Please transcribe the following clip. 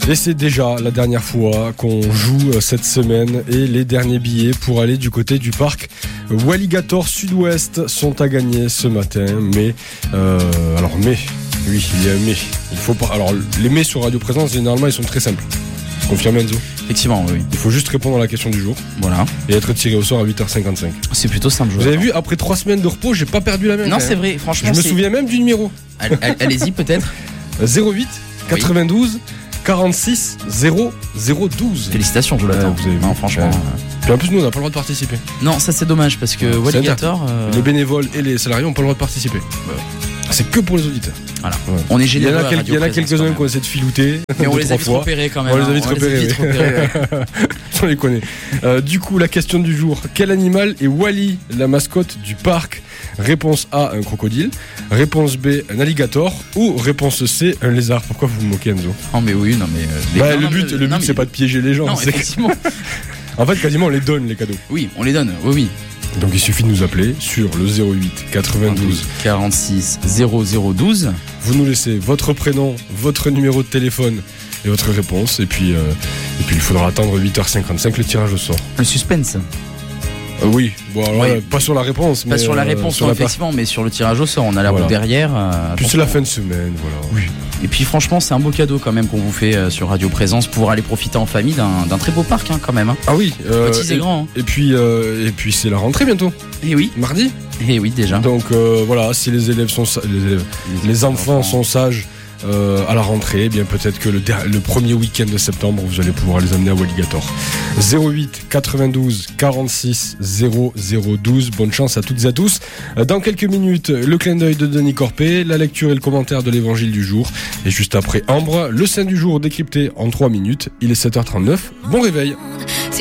Et c'est déjà la dernière fois qu'on joue cette semaine et les derniers billets pour aller du côté du parc Walligator Sud-Ouest sont à gagner ce matin. Mais, oui, il y a un mais. Il faut pas. Alors, les mais sur Radio Présence, généralement, ils sont très simples. Confirmé, Enzo? Effectivement, oui. Il faut juste répondre à la question du jour. Voilà. Et être tiré au sort à 8h55. C'est plutôt simple. Vous avez vu, après 3 semaines de repos, j'ai pas perdu la même. Non, c'est vrai, franchement. Je me souviens même du numéro. Allez-y, peut-être. 08 92 46 0012. Félicitations, je l'attends. Vous avez vu. Non, franchement. Puis en plus, nous, on n'a pas le droit de participer. Non, ça c'est dommage parce que Walligator. Les bénévoles et les salariés n'ont pas le droit de participer. C'est que pour les auditeurs. Voilà. Ouais. On est généreux. Il y en a quelques-uns qui ont essayé de filouter. Mais on les a vite fois. repérés quand même. On les a vite repérés. On les connaît. Du coup, la question du jour. Quel animal est Wally, la mascotte du parc? Réponse A, un crocodile. Réponse B, un alligator. Ou réponse C, un lézard. Pourquoi vous vous moquez, Enzo? Oh mais oui, non mais... le but, c'est pas de piéger les gens. Non, effectivement. En fait, quasiment, on les donne, les cadeaux. Oui, on les donne, oui. Donc il suffit de nous appeler sur le 08 92 46 0012. Vous nous laissez votre prénom, votre numéro de téléphone et votre réponse. Et puis il faudra attendre 8h55 le tirage au sort. Le suspense. Oui, bon alors oui. Pas sur la réponse. Pas sur la réponse, non, effectivement, mais sur le tirage au sort. On a la roue derrière. Puis c'est la fin de semaine, voilà. Oui. Et puis franchement, c'est un beau cadeau quand même qu'on vous fait sur Radio Présence pour aller profiter en famille d'un très beau parc quand même. Ah oui. Petits et grands. Et puis c'est la rentrée bientôt. Et oui. Mardi. Et oui, déjà. Donc voilà, si les élèves sont les enfants sont sages. À la rentrée, eh bien peut-être que le premier week-end de septembre, vous allez pouvoir les amener à Walligator. 08 92 46 0012. Bonne chance à toutes et à tous. Dans quelques minutes, le clin d'œil de Denis Corpé, la lecture et le commentaire de l'évangile du jour. Et juste après Ambre, le saint du jour décrypté en 3 minutes. Il est 7h39. Bon réveil.